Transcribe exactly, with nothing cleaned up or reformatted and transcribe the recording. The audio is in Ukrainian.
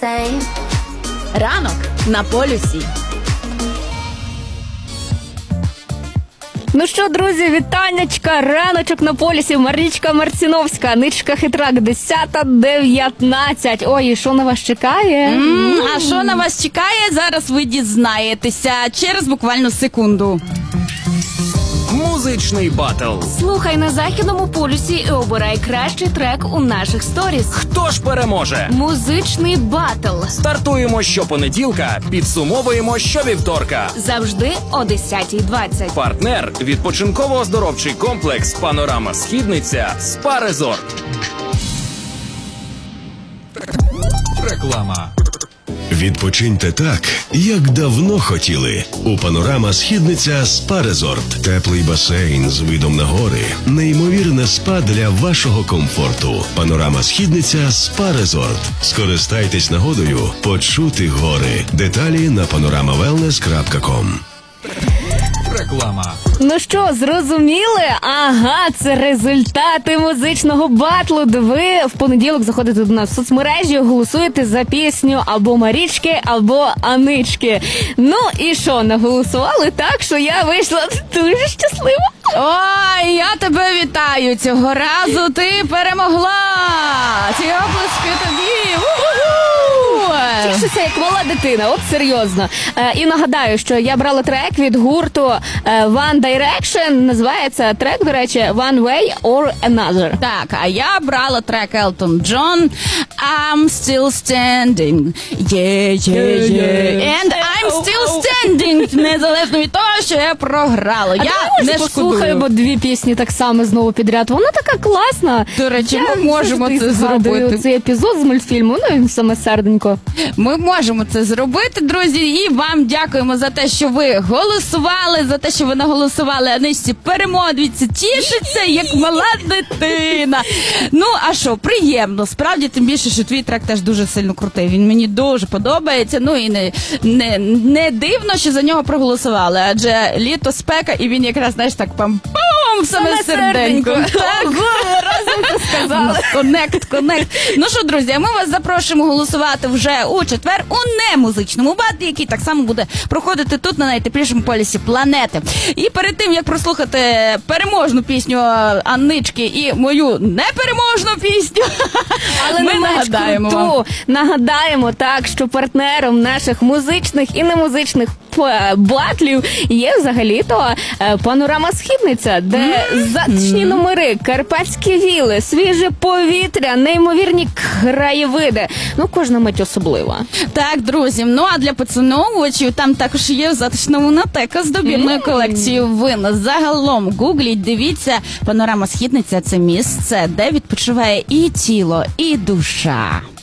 same. Ранок на полюсі. Ну що, друзі, вітаннячка, раночок на полюсі, Марічка Марціновська, Ничка Хитрак, десята дев'ятнадцять. Ой, і що на вас чекає? М, А що на вас чекає, зараз ви дізнаєтеся через буквально секунду. Музичний батл. Слухай на Західному полюсі і обирай кращий трек у наших сторіс. Хто ж переможе? Музичний батл. Стартуємо щопонеділка, підсумовуємо щовівторка. Завжди о десята двадцять. Партнер – відпочинково-оздоровчий комплекс «Панорама Східниця» СПА Резорт. Реклама. Відпочиньте так, як давно хотіли. У «Панорама Східниця» СПА Резорт. Теплий басейн з видом на гори. Неймовірне спа для вашого комфорту. «Панорама Східниця» СПА Резорт. Скористайтесь нагодою почути гори. Деталі на панорама велнес крапка ком. Реклама. Ну що, зрозуміли? Ага, це результати музичного батлу, де ви в понеділок заходите до нас в соцмережі, голосуєте за пісню або Марічки, або Анички. Ну і що, наголосували так, що я вийшла дуже щаслива. Ой, я тебе вітаю, цього разу ти перемогла! Ці оплески тобі! У-ху-ху! Тішуся, як мала дитина, от серйозно. Е, і нагадаю, що я брала трек від гурту е, One Direction, називається трек, до речі, One Way or Another. Так, а я брала трек Елтон Джон I'm still standing. Yeah, yeah, yeah. And I'm still standing. Незалежно від того, що я програла. А я давай, не може, послухаємо шкодую. дві пісні так само знову підряд. Вона така класна. До речі, Я ми можемо завжди це згадую зробити. цей епізод з мультфільму, ну і саме серденько. Ми можемо це зробити, друзі, і вам дякуємо за те, що ви голосували, за те, що ви наголосували Аничці перемодріться, тішиться, як мала дитина. Ну, а що, приємно, справді, тим більше, що твій трек теж дуже сильно крутий, він мені дуже подобається, ну і не, не, не дивно, що за нього проголосували, адже літо, спека, і він якраз, знаєш, так пам-пам, в саме серденько. Так, разом це сказали. Конект, конект. Ну що, друзі, а ми вас запрошуємо голосувати вже у четвер у немузичному батлі, який так само буде проходити тут на найтеплішому полюсі планети. І перед тим, як прослухати переможну пісню Аннички і мою непереможну пісню, Але ми не менш нагадаємо вам. круту. Нагадаємо так, що партнером наших музичних і немузичних п- батлів є взагалі-то е, «Панорама Східниця», де затишні номери, карпатські віли, свіже повітря, неймовірні краєвиди. Ну, кожна мить особлива. Так, друзі, ну а для поціновувачів там також є в затишному натека з добірною колекцією вин. Загалом гугліть, дивіться, «Панорама Східниця» – це місце, де відпочиває і тіло, і душа.